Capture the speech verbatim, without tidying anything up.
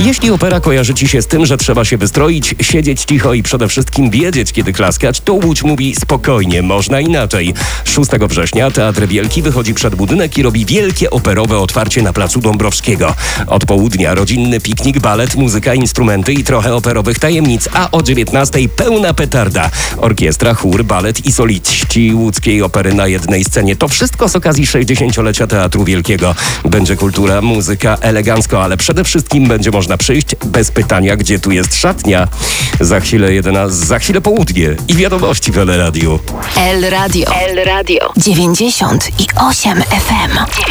Jeśli opera kojarzy Ci się z tym, że trzeba się wystroić, siedzieć cicho i przede wszystkim wiedzieć, kiedy klaskać, to Łódź mówi spokojnie, można inaczej. szóstego września Teatr Wielki wychodzi przed budynek i robi wielkie operowe otwarcie na placu Dąbrowskiego. Od południa rodzinny piknik, balet, muzyka, instrumenty i trochę operowych tajemnic, a o dziewiętnastej pełna petarda. Orkiestra, chór, balet i soliści łódzkiej opery na jednej scenie. To wszystko z okazji sześćdziesięciolecia Teatru Wielkiego. Będzie kultura, muzyka, elegancko, ale przede wszystkim będzie można przyjść bez pytania, gdzie tu jest szatnia. Za chwilę jedenasta, za chwilę południe i wiadomości w L Radio. El Radio. El Radio. dziewięćdziesiąt i osiem F M.